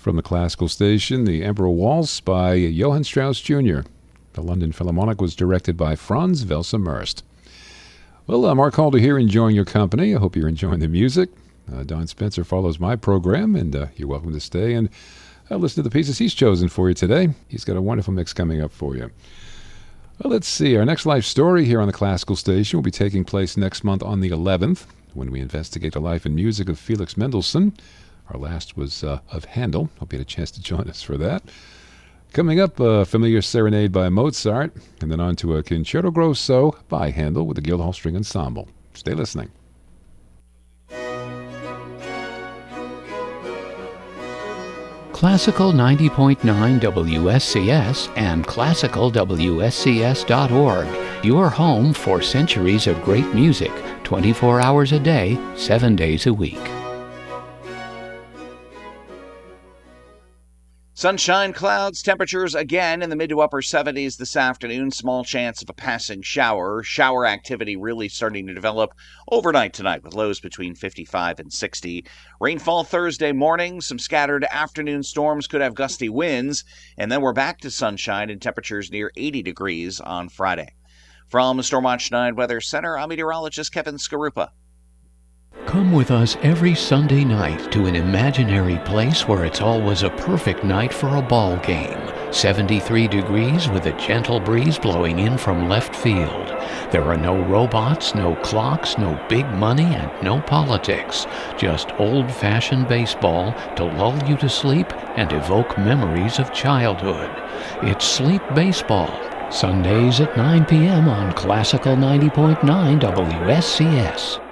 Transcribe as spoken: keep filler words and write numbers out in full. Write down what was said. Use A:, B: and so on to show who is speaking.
A: From the classical station, The Emperor Waltz by Johann Strauss Junior The London Philharmonic was directed by Franz Welser-Merst. Well, uh, Mark Halder here, enjoying your company. I hope you're enjoying the music. Uh, Don Spencer follows my program, and uh, you're welcome to stay and uh, listen to the pieces he's chosen for you today. He's got a wonderful mix coming up for you. Well, let's see. Our next life story here on the classical station will be taking place next month on the eleventh, when we investigate the life and music of Felix Mendelssohn. Our last was uh, of Handel. Hope you had a chance to join us for that. Coming up, a familiar serenade by Mozart, and then on to a Concerto Grosso by Handel with the Guildhall String Ensemble. Stay listening.
B: Classical ninety point nine W S C S and classical W S C S dot org. Your home for centuries of great music, twenty-four hours a day, seven days a week.
C: Sunshine, clouds, temperatures again in the mid to upper seventies this afternoon. Small chance of a passing shower. Shower activity really starting to develop overnight tonight with lows between fifty-five and sixty. Rainfall Thursday morning. Some scattered afternoon storms could have gusty winds. And then we're back to sunshine and temperatures near eighty degrees on Friday. From Stormwatch nine Weather Center, I'm meteorologist Kevin Skarupa.
B: Come with us every Sunday night to an imaginary place where it's always a perfect night for a ball game. seventy-three degrees with a gentle breeze blowing in from left field. There are no robots, no clocks, no big money, and no politics. Just old-fashioned baseball to lull you to sleep and evoke memories of childhood. It's Sleep Baseball. Sundays at nine p.m. on Classical ninety point nine W S C S.